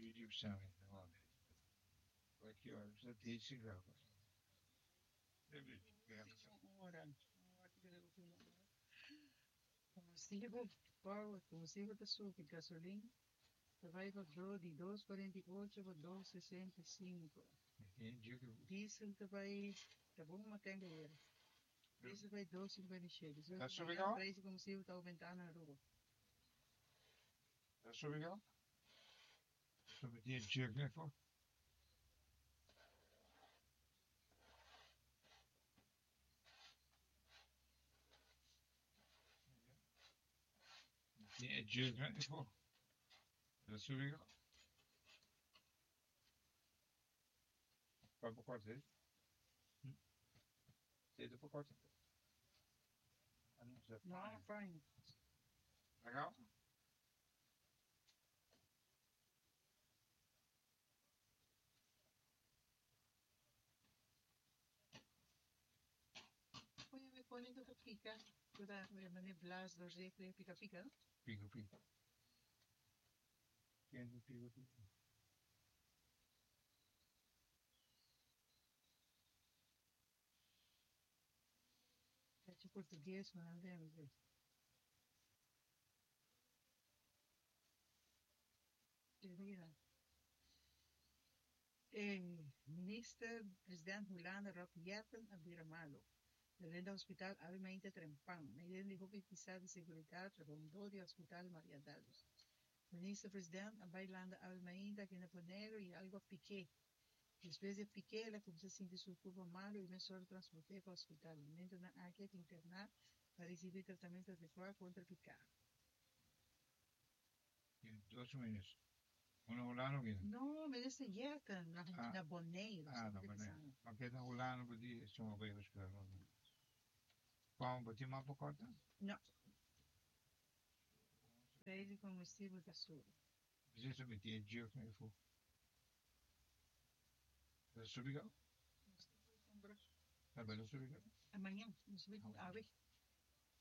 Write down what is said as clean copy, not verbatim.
videobestelling. Aqui, ó, já tem esse grava. Combustível, power, combustível da Sucre, gasolina, vai de 2,48 para 2,65. Diesel vai, tá bom, mas tem dinheiro. Diesel vai 2,56. Tá subindo? O preço do combustível está aumentando na rua. Tá subindo? Sobre dia de dia, né, pô? Dia de dia, né, pô? Tá subindo? Vai pro quarto dele? Sei do pacote. Ah, não, já Não, fine. Legal? Poi mi pone che pica, guarda, me ne blas do je pica pica. Pico, pico. Pico, pico, pico. C'è portoghese, ma non è così. Minister, president Hollande Rob Jetten en Biramalo. Del Hospital Almeida Trempang. Neden dijo que quizá de seguridad rondó de Hospital Maria Dalos. Minister-president en Bailanda Almeida que no ponero y algo piqué. Después de piqué, la comenzó a sentir su cuerpo malo y me solo transporté para el hospital. Mientras no hay que internar para recibir tratamiento adecuado contra el picado. 8 minutos. Una Holano viene. No, me dice Jetten, na Boneiro. Ah, no, Boneiro. Oké, dan Holano bij die is zomaar bij ons kunnen. Kwam bij die mappa korten? No. Deze combustível da Sul. Precisa met die jerk mee voor. Dat is subigo? Tá bem, não subigo. Amanhã, não subigo.